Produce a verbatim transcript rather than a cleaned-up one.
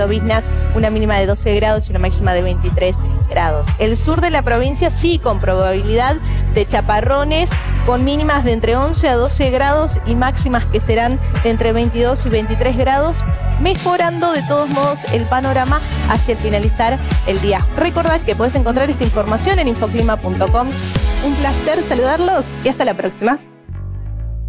Biznas, una mínima de doce grados y una máxima de veintitrés grados. El sur de la provincia sí con probabilidad de chaparrones, con mínimas de entre once a doce grados y máximas que serán de entre veintidós y veintitrés grados, mejorando de todos modos el panorama hacia el finalizar el día. Recordad que podés encontrar esta información en infoclima punto com. Un placer saludarlos y hasta la próxima.